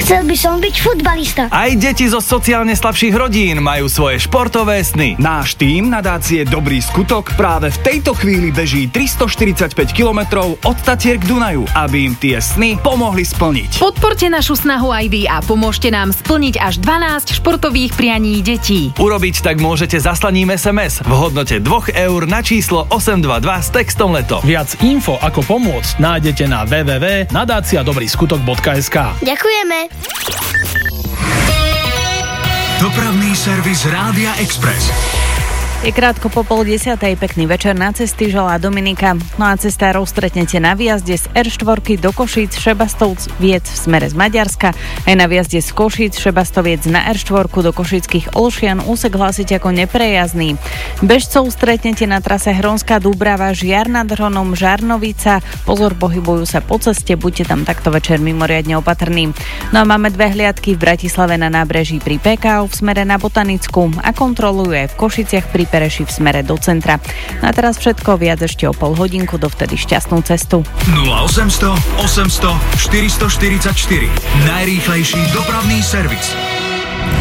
Chcel by som byť futbalista. Aj deti zo sociálne slabších rodín majú svoje športové sny. Náš tím nadácie Dobrý skutok práve v tejto chvíli beží 345 kilometrov od Tatier k Dunaju, aby im tie sny pomohli splniť. Podporte našu snahu aj vy a pomôžte nám splniť až 12 športových prianí detí. Urobiť tak môžete zaslaním SMS v hodnote 2 eur na číslo 822 s textom Leto. Viac info ako pomôcť nájdete na www.nadaciadobryskutok.sk. Ďakujeme. Dopravný servis Rádia Express. Je krátko po 9:30, pekný večer, na cesty želá Dominika. No a cestárov stretnete na výjazde z R4 do Košíc, Šebastoviec v smere z Maďarska, aj na výjazde z Košíc, Šebastoviec na R4 do Košických Olšian úsek hlásiť ako neprejazdný. Bežcov stretnete na trase Hronská Dúbrava, Žiar nad Hronom, Žarnovica. Pozor, pohybujú sa po ceste, buďte tam takto večer mimoriadne opatrní. No a máme dve hliadky v Bratislave na nábreží pri PKO v smere na Botanickú a kontrolujú aj v Košiciach pri Pereši v smere do centra. No a teraz všetko, viac ešte o pol hodinku, dovtedy šťastnú cestu. 0800 800 444. Najrýchlejší dopravný servis.